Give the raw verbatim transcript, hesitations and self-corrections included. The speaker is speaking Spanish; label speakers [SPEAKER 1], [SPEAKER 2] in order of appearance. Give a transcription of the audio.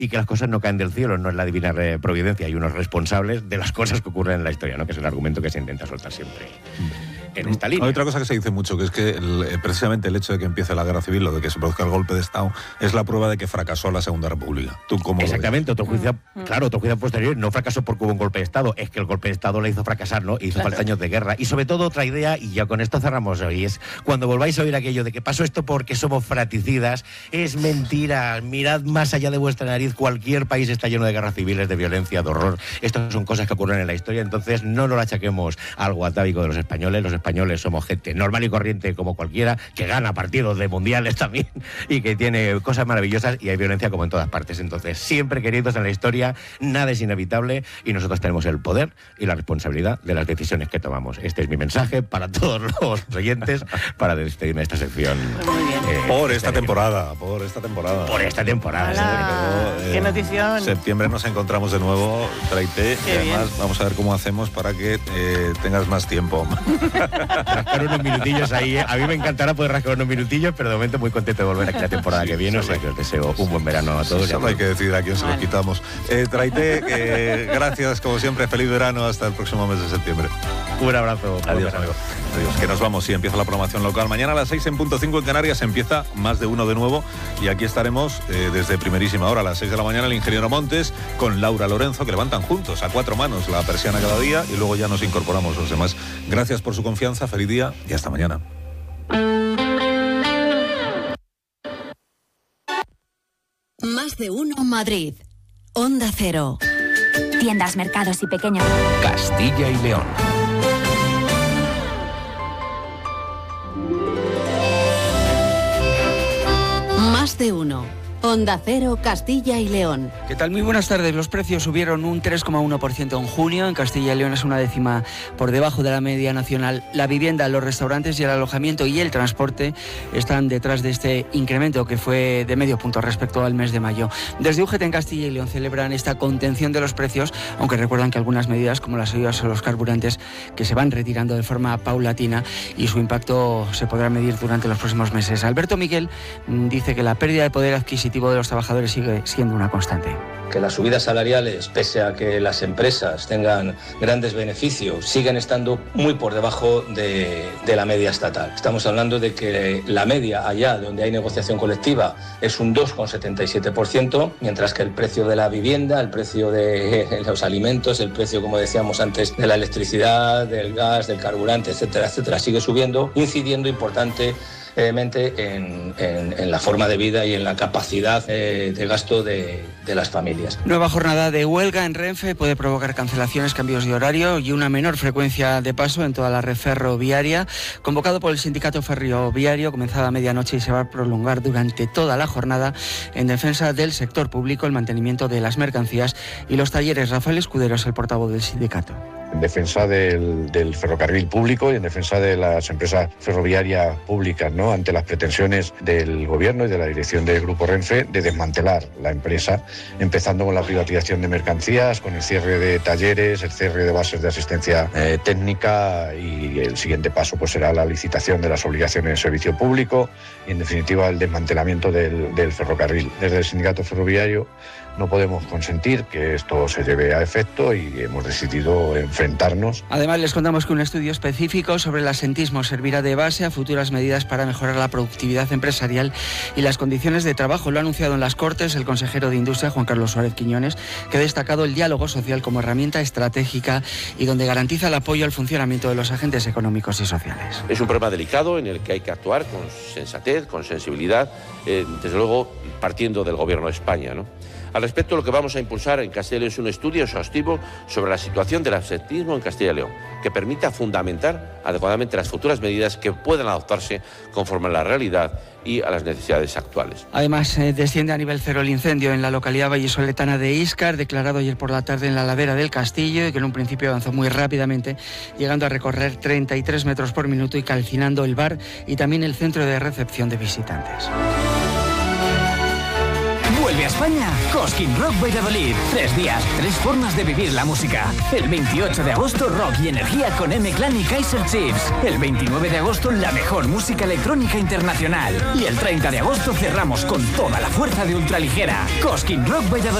[SPEAKER 1] y que las cosas no caen del cielo, no es la divina providencia, hay unos responsables de las cosas que ocurren en la historia, ¿no? Que es el argumento que se intenta soltar siempre en esta línea.
[SPEAKER 2] Hay otra cosa que se dice mucho, que es que el, precisamente el hecho de que empiece la guerra civil o de que se produzca el golpe de Estado es la prueba de que fracasó la Segunda República. ¿Tú cómo
[SPEAKER 1] Exactamente, otro juicio, mm. claro, otro juicio posterior no fracasó porque hubo un golpe de Estado, es que el golpe de Estado le hizo fracasar, ¿no? Hizo claro. falta años de guerra. Y sobre todo otra idea, y ya con esto cerramos hoy, es cuando volváis a oír aquello de que pasó esto porque somos fraticidas, es mentira. Mirad más allá de vuestra nariz, cualquier país está lleno de guerras civiles, de violencia, de horror. Estas son cosas que ocurren en la historia, entonces no nos lo achaquemos algo atávico de los españoles. Los españoles somos gente normal y corriente como cualquiera, que gana partidos de mundiales también y que tiene cosas maravillosas, y hay violencia como en todas partes. Entonces, siempre queridos en la historia, nada es inevitable y nosotros tenemos el poder y la responsabilidad de las decisiones que tomamos. Este es mi mensaje para todos los oyentes para despedirme de esta sección.
[SPEAKER 3] Muy bien.
[SPEAKER 2] Eh, por esta temporada, por esta temporada.
[SPEAKER 1] Por esta temporada.
[SPEAKER 3] Sí, eh, ¡qué notición!
[SPEAKER 2] En septiembre nos encontramos de nuevo, Traité, y además bien. Vamos a ver cómo hacemos para que eh, tengas más tiempo.
[SPEAKER 1] Unos minutillos ahí, ¿eh? A mí me encantará poder rascar unos minutillos, pero de momento muy contento de volver aquí la temporada sí, que viene, o sea que os deseo un buen verano a todos.
[SPEAKER 2] Sí, solo hay que decidir a quién se vale. Los quitamos. Eh, Traité, eh, gracias como siempre, feliz verano, hasta el próximo mes de septiembre.
[SPEAKER 1] Un abrazo.
[SPEAKER 2] Adiós, amigo. Adiós, que nos vamos, sí, empieza la programación local. Mañana a las seis en punto cinco en Canarias empieza Más de Uno de nuevo, y aquí estaremos eh, desde primerísima hora, a las seis de la mañana, el ingeniero Montes con Laura Lorenzo, que levantan juntos a cuatro manos la persiana cada día, y luego ya nos incorporamos los demás. Gracias por su confianza, feliz día y hasta mañana.
[SPEAKER 4] Más de Uno Madrid. Onda Cero.
[SPEAKER 5] Tiendas, mercados y pequeños.
[SPEAKER 6] Castilla y León.
[SPEAKER 4] Más de Uno. Onda Cero, Castilla y León.
[SPEAKER 7] ¿Qué tal? Muy buenas tardes. Los precios subieron un tres coma uno por ciento en junio. En Castilla y León es una décima por debajo de la media nacional. La vivienda, los restaurantes y el alojamiento y el transporte están detrás de este incremento, que fue de medio punto respecto al mes de mayo. Desde U G T en Castilla y León celebran esta contención de los precios, aunque recuerdan que algunas medidas, como las ayudas a los carburantes, que se van retirando de forma paulatina, y su impacto se podrá medir durante los próximos meses. Alberto Miguel dice que la pérdida de poder adquisitivo de los trabajadores sigue siendo una constante.
[SPEAKER 8] Que las subidas salariales, pese a que las empresas tengan grandes beneficios, siguen estando muy por debajo de, de la media estatal. Estamos hablando de que la media allá donde hay negociación colectiva es un dos coma setenta y siete por ciento, mientras que el precio de la vivienda, el precio de los alimentos, el precio, como decíamos antes, de la electricidad, del gas, del carburante, etcétera, etcétera, sigue subiendo, incidiendo importante En, en, en la forma de vida y en la capacidad eh, de gasto de, de las familias.
[SPEAKER 7] Nueva jornada de huelga en Renfe puede provocar cancelaciones, cambios de horario y una menor frecuencia de paso en toda la red ferroviaria. Convocado por el sindicato ferroviario, comenzada a medianoche y se va a prolongar durante toda la jornada en defensa del sector público, el mantenimiento de las mercancías y los talleres. Rafael Escudero es el portavoz del sindicato.
[SPEAKER 9] En defensa del, del ferrocarril público y en defensa de las empresas ferroviarias públicas, ¿no? Ante las pretensiones del gobierno y de la dirección del Grupo Renfe de desmantelar la empresa, empezando con la privatización de mercancías, con el cierre de talleres, el cierre de bases de asistencia eh, técnica, y el siguiente paso pues será la licitación de las obligaciones de servicio público y, en definitiva, el desmantelamiento del, del ferrocarril. Desde el sindicato ferroviario no podemos consentir que esto se lleve a efecto y hemos decidido enfrentarnos.
[SPEAKER 7] Además, les contamos que un estudio específico sobre el asentismo servirá de base a futuras medidas para mejorar la productividad empresarial y las condiciones de trabajo. Lo ha anunciado en las Cortes el consejero de Industria, Juan Carlos Suárez Quiñones, que ha destacado el diálogo social como herramienta estratégica y donde garantiza el apoyo al funcionamiento de los agentes económicos y sociales.
[SPEAKER 10] Es un problema delicado en el que hay que actuar con sensatez, con sensibilidad, eh, desde luego partiendo del Gobierno de España, ¿no? Al respecto, lo que vamos a impulsar en Castilla y León es un estudio exhaustivo sobre la situación del absentismo en Castilla y León, que permita fundamentar adecuadamente las futuras medidas que puedan adoptarse conforme a la realidad y a las necesidades actuales.
[SPEAKER 7] Además, eh, desciende a nivel cero el incendio en la localidad vallisoletana de Íscar, declarado ayer por la tarde en la ladera del Castillo, y que en un principio avanzó muy rápidamente, llegando a recorrer treinta y tres metros por minuto y calcinando el bar y también el centro de recepción de visitantes.
[SPEAKER 6] Vuelve a España España, Cosquín Rock Valladolid. Tres días, tres formas de vivir la música. El veintiocho de agosto, rock y energía con M-Clan y Kaiser Chiefs. El veintinueve de agosto, la mejor música electrónica internacional. Y el treinta de agosto cerramos con toda la fuerza de Ultraligera. Cosquín Rock Valladolid.